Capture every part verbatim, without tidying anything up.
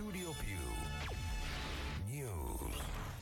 Studio Più News.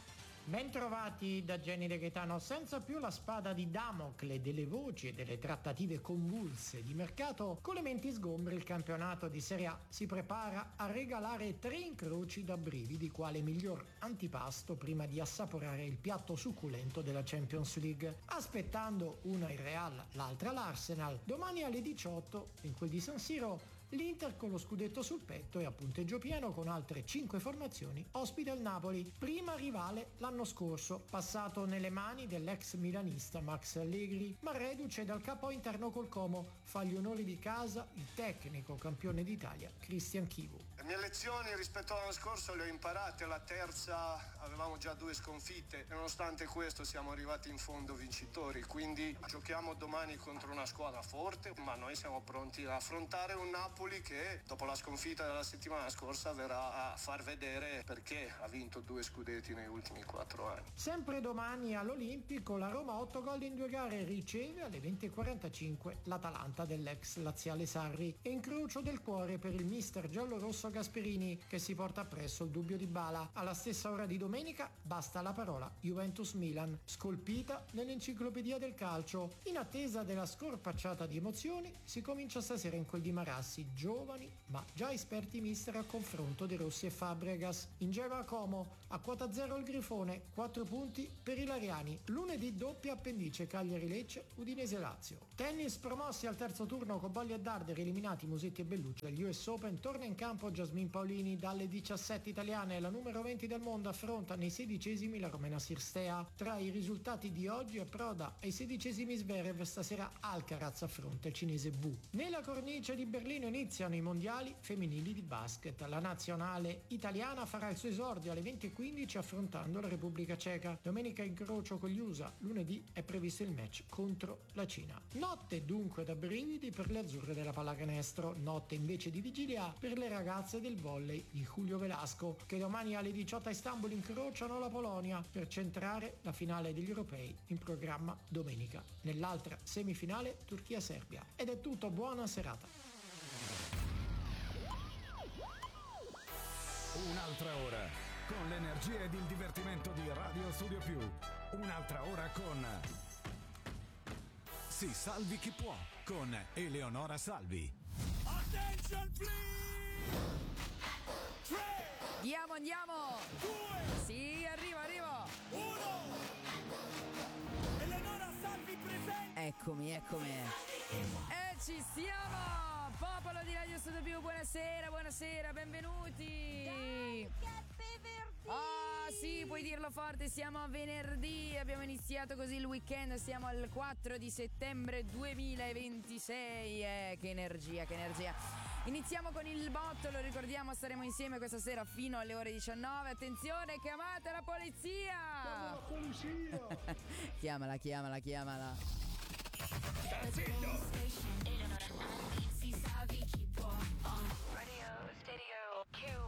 Bentrovati da Jenny De Gaetano. Senza più la spada di Damocle delle voci e delle trattative convulse di mercato, con le menti sgombri il campionato di Serie A si prepara a regalare tre incroci da brividi quale miglior antipasto prima di assaporare il piatto succulento della Champions League. Aspettando una il Real, l'altra l'Arsenal, domani alle diciotto in quel di San Siro l'Inter con lo scudetto sul petto e a punteggio pieno con altre cinque formazioni ospita il Napoli, prima rivale l'anno scorso, passato nelle mani dell'ex milanista Max Allegri, ma reduce dal capo interno col Como, fa gli onori di casa il tecnico campione d'Italia Christian Chivu. Le mie lezioni rispetto all'anno scorso le ho imparate, alla terza avevamo già due sconfitte e nonostante questo siamo arrivati in fondo vincitori, quindi giochiamo domani contro una squadra forte, ma noi siamo pronti a affrontare un Napoli che dopo la sconfitta della settimana scorsa verrà a far vedere perché ha vinto due scudetti nei ultimi quattro anni. Sempre domani all'Olimpico la Roma otto gol in due gare riceve alle venti e quarantacinque l'Atalanta dell'ex laziale Sarri e incrocio del cuore per il mister giallorosso Gasperini che si porta appresso il dubbio di Bala. Alla stessa ora di domenica basta la parola Juventus-Milan, scolpita nell'enciclopedia del calcio. In attesa della scorpacciata di emozioni si comincia stasera in quel di Marassi, giovani ma già esperti mister a confronto di Rossi e Fabregas. In gelo a Como, a quota zero il Grifone, quattro punti per i Lariani. Lunedì doppia appendice Cagliari-Lecce, Udinese-Lazio. Tennis, promossi al terzo turno con Bolli e Darder eliminati Musetti e Bellucci dagli U S Open, torna in campo Jasmine Paolini dalle diciassette italiane, la numero venti del mondo affronta nei sedicesimi la romena Cirstea. Tra i risultati di oggi approda ai sedicesimi Zverev, stasera Alcaraz affronta il cinese Wu. Nella cornice di Berlino iniziano i mondiali femminili di basket. La nazionale italiana farà il suo esordio alle venti e quindici affrontando la Repubblica Ceca. Domenica incrocio con gli U S A, lunedì è previsto il match contro la Cina. Notte dunque da brividi per le azzurre della pallacanestro, notte invece di vigilia per le ragazze del volley di Julio Velasco che domani alle diciotto a Istanbul incrociano la Polonia per centrare la finale degli europei in programma domenica. Nell'altra semifinale Turchia-Serbia. Ed è tutto, buona serata. Un'altra ora con l'energia ed il divertimento di Radio Studio Più. Un'altra ora con Si salvi chi può con Eleonora Salvi. Attention please! tre Andiamo, andiamo! due Sì, arrivo, arrivo! uno Eleonora Salvi presente! Eccomi, eccomi! E ci siamo! Popolo di Radio Studio Più, buonasera, buonasera, benvenuti! Dai, che è venerdì! Ah sì, puoi dirlo forte, siamo a venerdì, abbiamo iniziato così il weekend, siamo al quattro di settembre duemilaventisei, eh, che energia, che energia! Iniziamo con il botto, lo ricordiamo, staremo insieme questa sera fino alle ore diciannove, attenzione, chiamate la polizia! Chiama la polizia! Chiamala, chiamala, chiamala! Stai zitto! Eleonora Salvi, si salvi